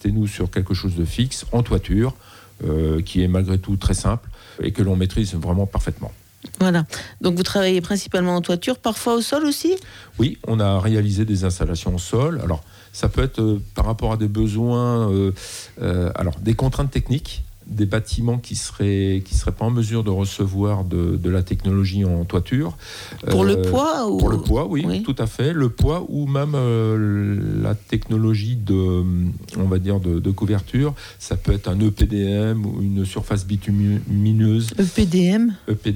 restez-nous sur quelque chose de fixe, en toiture, qui est malgré tout très simple et que l'on maîtrise vraiment parfaitement. Voilà. Donc vous travaillez principalement en toiture, parfois au sol aussi ? Oui, on a réalisé des installations au sol. Alors, ça peut être par rapport à des besoins, des contraintes techniques, des bâtiments qui seraient pas en mesure de recevoir de la technologie en toiture. Pour le poids ou... Pour le poids, oui, tout à fait. Le poids ou même la technologie de couverture. Ça peut être un EPDM ou une surface bitumineuse. EPDM,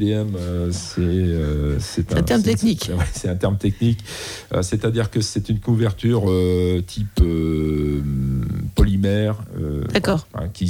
c'est un terme technique. C'est un terme technique. C'est-à-dire que c'est une couverture type polymère. D'accord.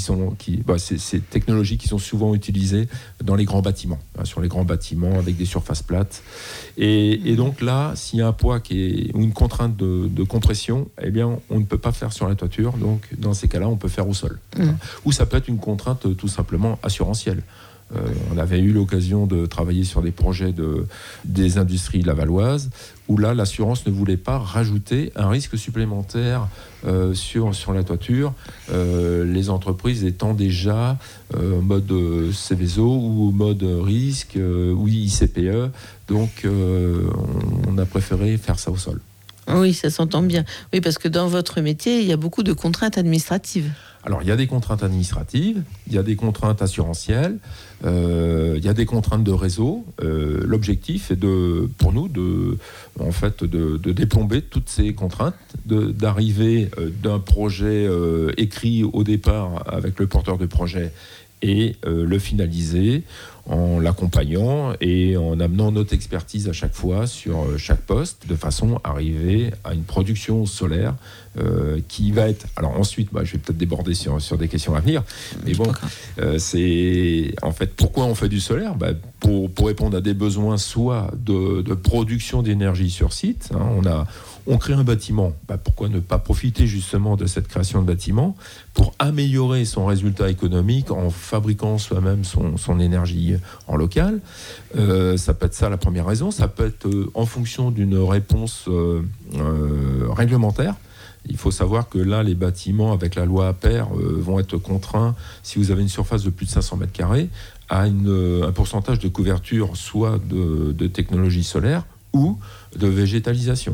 Ces technologies qui sont souvent utilisées dans les grands bâtiments, sur les grands bâtiments avec des surfaces plates. Et donc là, s'il y a un poids ou une contrainte de compression, eh bien, on ne peut pas faire sur la toiture. Donc, dans ces cas-là, on peut faire au sol. Ou ça peut être une contrainte tout simplement assurantielle. On avait eu l'occasion de travailler sur des projets des industries lavalloises où là, l'assurance ne voulait pas rajouter un risque supplémentaire sur la toiture, les entreprises étant déjà mode Céveso ou mode risque ou ICPE. Donc, on a préféré faire ça au sol. Oui, ça s'entend bien. Oui, parce que dans votre métier, il y a beaucoup de contraintes administratives. Alors, il y a des contraintes administratives, il y a des contraintes assurantielles, il y a des contraintes de réseau. L'objectif est pour nous de déplomber toutes ces contraintes, d'arriver d'un projet écrit au départ avec le porteur de projet et le finaliser en l'accompagnant et en amenant notre expertise à chaque fois sur chaque poste, de façon à arriver à une production solaire qui va être... Alors ensuite, je vais peut-être déborder sur des questions à venir, mais bon, c'est... En fait, pourquoi on fait du solaire ? Pour répondre à des besoins soit de production d'énergie sur site, on crée un bâtiment, pourquoi ne pas profiter justement de cette création de bâtiment pour améliorer son résultat économique en fabriquant soi-même son énergie en local. Ça peut être ça la première raison. Ça peut être en fonction d'une réponse réglementaire. Il faut savoir que là, les bâtiments, avec la loi APER, vont être contraints, si vous avez une surface de plus de 500 mètres carrés, à un pourcentage de couverture, soit de technologie solaire ou de végétalisation.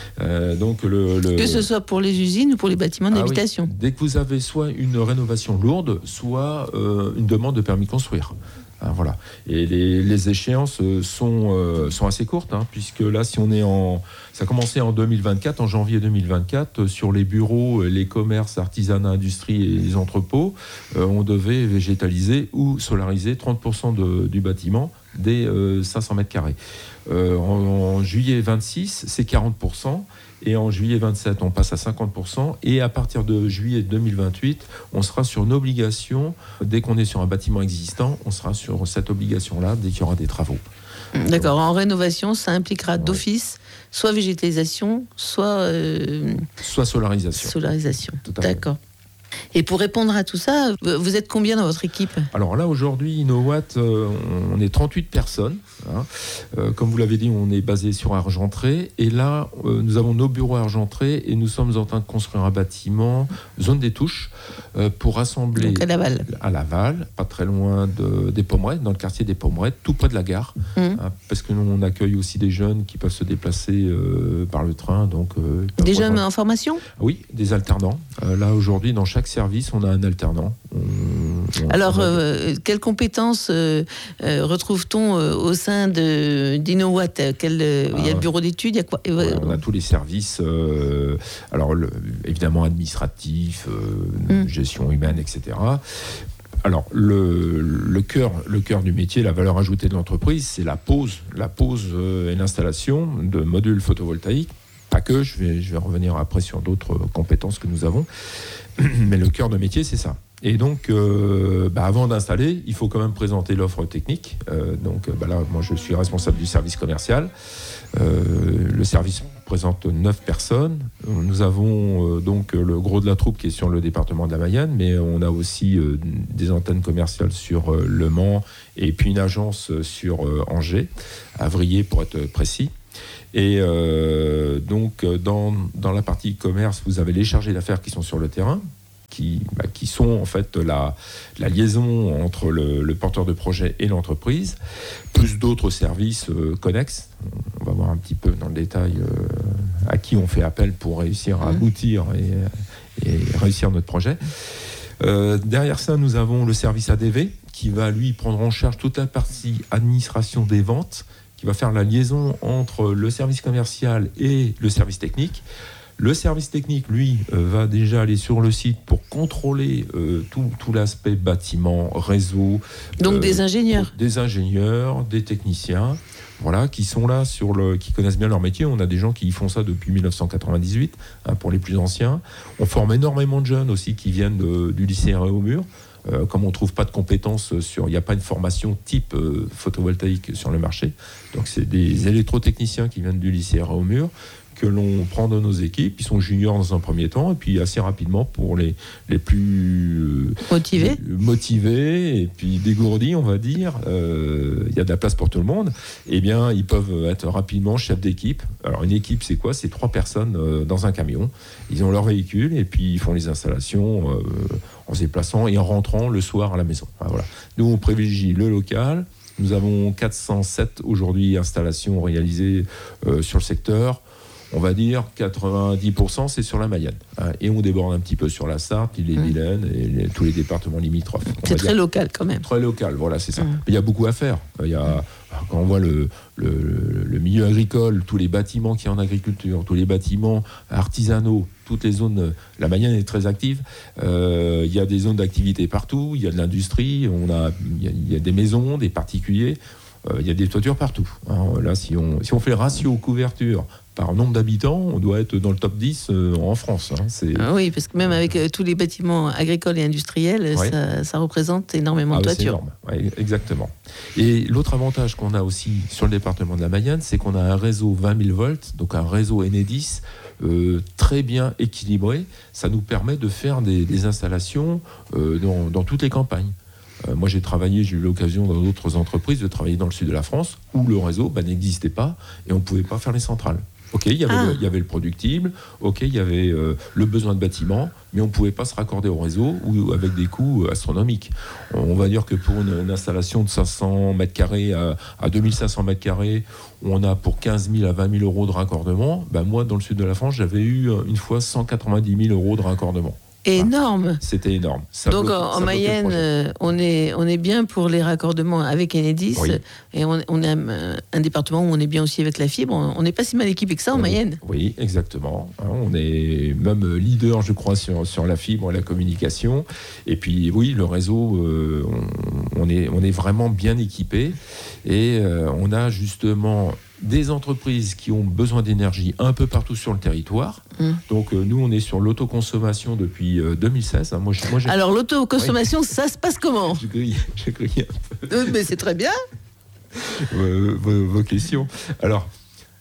Que ce soit pour les usines ou pour les bâtiments d'habitation. Oui. Dès que vous avez soit une rénovation lourde, soit une demande de permis de construire. Voilà. Et les échéances sont assez courtes, puisque là, ça a commencé en 2024, en janvier 2024, sur les bureaux, les commerces, artisanat, industrie et les entrepôts, on devait végétaliser ou solariser 30% du bâtiment des 500 mètres carrés. En juillet 26, c'est 40%. Et en juillet 27, on passe à 50%. Et à partir de juillet 2028, on sera sur une obligation. Dès qu'on est sur un bâtiment existant, on sera sur cette obligation-là dès qu'il y aura des travaux. D'accord. En rénovation, ça impliquera d'office soit végétalisation, soit solarisation. Solarisation. D'accord. Et pour répondre à tout ça, vous êtes combien dans votre équipe ? Alors là, aujourd'hui, InnoWatt, on est 38 personnes. Comme vous l'avez dit, on est basé sur Argentré. Et là, nous avons nos bureaux à Argentré et nous sommes en train de construire un bâtiment, zone des Touches, pour rassembler... Donc à Laval, pas très loin des Pommerettes, dans le quartier des Pommerettes, tout près de la gare. Parce que nous, on accueille aussi des jeunes qui peuvent se déplacer par le train. Donc, des jeunes en formation ? Oui, des alternants. Là, aujourd'hui, dans chaque service, on a un alternant. Alors, quelles compétences retrouve-t-on au sein d'InnoWatt ? Il y a le bureau d'études, il y a quoi ? On a tous les services, évidemment administratifs, gestion humaine, etc. Alors, le cœur du métier, la valeur ajoutée de l'entreprise, c'est la pose et l'installation de modules photovoltaïques. Pas que, je vais revenir après sur d'autres compétences que nous avons. Mais le cœur de métier, c'est ça. Et donc, avant d'installer, il faut quand même présenter l'offre technique. Là, moi, je suis responsable du service commercial. Le service présente 9 personnes. Nous avons donc le gros de la troupe qui est sur le département de la Mayenne, mais on a aussi des antennes commerciales sur Le Mans et puis une agence sur Angers, Avrier pour être précis. Et donc, dans la partie commerce, vous avez les chargés d'affaires qui sont sur le terrain. qui sont en fait la liaison entre le porteur de projet et l'entreprise, plus d'autres services connexes. On va voir un petit peu dans le détail à qui on fait appel pour réussir à aboutir et réussir notre projet. Derrière ça, nous avons le service ADV qui va lui prendre en charge toute la partie administration des ventes, qui va faire la liaison entre le service commercial et le service technique. Le service technique, lui, va déjà aller sur le site pour contrôler tout l'aspect bâtiment, réseau. Donc des ingénieurs. Des ingénieurs, des techniciens, voilà, qui sont là, qui connaissent bien leur métier. On a des gens qui font ça depuis 1998, pour les plus anciens. On forme énormément de jeunes aussi qui viennent du lycée Réaumur. Comme on ne trouve pas de compétences il n'y a pas une formation type photovoltaïque sur le marché. Donc c'est des électrotechniciens qui viennent du lycée Réaumur, que l'on prend dans nos équipes. Ils sont juniors dans un premier temps, et puis assez rapidement, pour les plus motivés et puis dégourdis, on va dire, il y a de la place pour tout le monde, eh bien, ils peuvent être rapidement chefs d'équipe. Alors, une équipe, c'est quoi ? C'est 3 personnes dans un camion. Ils ont leur véhicule, et puis ils font les installations en se déplaçant et en rentrant le soir à la maison. Voilà. Nous, on privilégie le local. Nous avons 407 aujourd'hui installations réalisées sur le secteur. On va dire 90% c'est sur la Mayenne. Et on déborde un petit peu sur la Sarthe, l'Ille-et-Vilaine et tous les départements limitrophes. C'est très local quand même. Très local, voilà, c'est ça. Mais il y a beaucoup à faire. Quand on voit le milieu agricole, tous les bâtiments qu'il y a en agriculture, tous les bâtiments artisanaux, toutes les zones, la Mayenne est très active. Il y a des zones d'activité partout, il y a de l'industrie, il y a des maisons, des particuliers. Il y a des toitures partout. Là, si on fait le ratio couverture par nombre d'habitants, on doit être dans le top 10 en France. Oui, parce que même avec tous les bâtiments agricoles et industriels, ça représente énormément de toitures. C'est énorme. Exactement. Et l'autre avantage qu'on a aussi sur le département de la Mayenne, c'est qu'on a un réseau 20 000 volts, donc un réseau Enedis très bien équilibré. Ça nous permet de faire des installations dans toutes les campagnes. Moi, j'ai eu l'occasion dans d'autres entreprises de travailler dans le sud de la France où le réseau n'existait pas et on ne pouvait pas faire les centrales. Ok, il y avait le productible, ok, il y avait le besoin de bâtiments, mais on ne pouvait pas se raccorder au réseau ou avec des coûts astronomiques. On va dire que pour une installation de 500 mètres carrés à 2500 mètres carrés, on a pour 15 000 à 20 000 euros de raccordement. Moi, dans le sud de la France, j'avais eu une fois 190 000 euros de raccordement. Énorme. C'était énorme. Donc en Mayenne, on est bien pour les raccordements avec Enedis, et on est un département où on est bien aussi avec la fibre. On n'est pas si mal équipé que ça en Mayenne. Oui, exactement. On est même leader, je crois, sur la fibre, la communication. Et puis oui, le réseau, on est vraiment bien équipé, et on a justement des entreprises qui ont besoin d'énergie un peu partout sur le territoire. Donc nous, on est sur l'autoconsommation depuis 2016. Alors l'autoconsommation, ça se passe comment ? J'ai grillé un peu. Mais c'est très bien. Vos questions. Alors,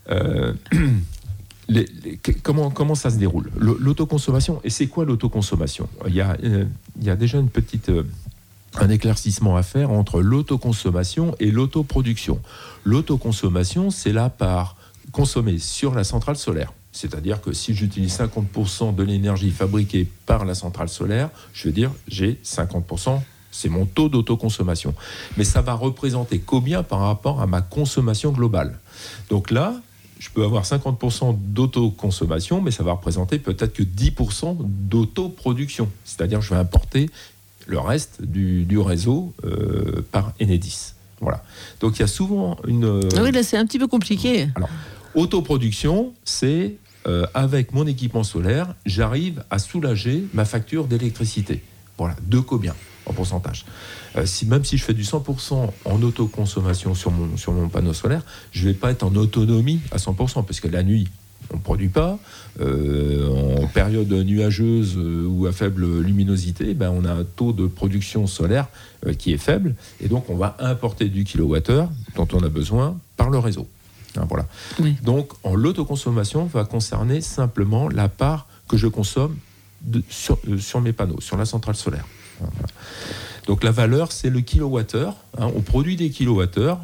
comment ça se déroule ? L'autoconsommation, et c'est quoi l'autoconsommation ? Il y a déjà un éclaircissement à faire entre l'autoconsommation et l'autoproduction. L'autoconsommation, c'est la part consommée sur la centrale solaire. C'est-à-dire que si j'utilise 50% de l'énergie fabriquée par la centrale solaire, je veux dire, j'ai 50%, c'est mon taux d'autoconsommation. Mais ça va représenter combien par rapport à ma consommation globale ? Donc là, je peux avoir 50% d'autoconsommation, mais ça va représenter peut-être que 10% d'autoproduction. C'est-à-dire que je vais importer le reste du réseau par Enedis. Voilà. Donc il y a souvent une... Oui, là c'est un petit peu compliqué. Alors, autoproduction, c'est avec mon équipement solaire, j'arrive à soulager ma facture d'électricité. Voilà, de combien en pourcentage. Même si je fais du 100% en autoconsommation sur mon panneau solaire, je ne vais pas être en autonomie à 100%, parce que la nuit, on ne produit pas. En période nuageuse ou à faible luminosité, on a un taux de production solaire qui est faible, et donc on va importer du kilowattheure dont on a besoin par le réseau. Voilà. Oui. Donc l'autoconsommation va concerner simplement la part que je consomme sur mes panneaux, sur la centrale solaire. Voilà. Donc la valeur, c'est le kilowattheure. On produit des kilowattheures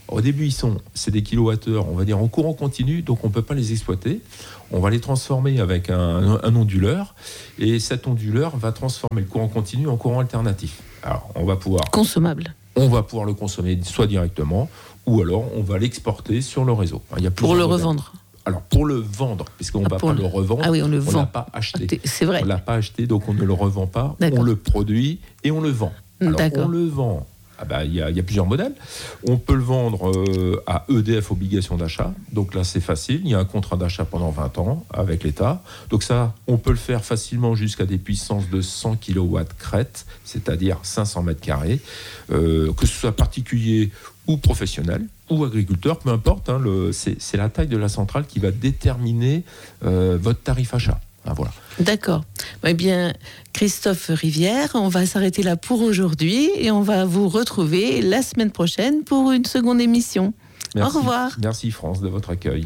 Au début, c'est des kilowattheures, on va dire, en courant continu, donc on ne peut pas les exploiter. On va les transformer avec un onduleur, et cet onduleur va transformer le courant continu en courant alternatif. Alors, on va pouvoir... Consommable. On va pouvoir le consommer soit directement, ou alors on va l'exporter sur le réseau. Il y a pour le revendre. Alors, pour le vendre, puisqu'on ne va pas le revendre, on le vend. L'a pas acheté. C'est vrai. On ne l'a pas acheté, donc on ne le revend pas. D'accord. On le produit et on le vend. Alors, D'accord. on le vend. Il y a plusieurs modèles. On peut le vendre à EDF obligation d'achat. Donc là, c'est facile. Il y a un contrat d'achat pendant 20 ans avec l'État. Donc ça, on peut le faire facilement jusqu'à des puissances de 100 kW crête, c'est-à-dire 500 mètres carrés, que ce soit particulier ou professionnel ou agriculteur, peu importe. C'est la taille de la centrale qui va déterminer votre tarif achat. Voilà. D'accord. Eh bien, Christophe Rivière, on va s'arrêter là pour aujourd'hui et on va vous retrouver la semaine prochaine pour une seconde émission. Merci. Au revoir. Merci France de votre accueil.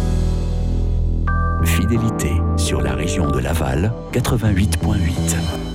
Fidélité sur la région de Laval, 88.8.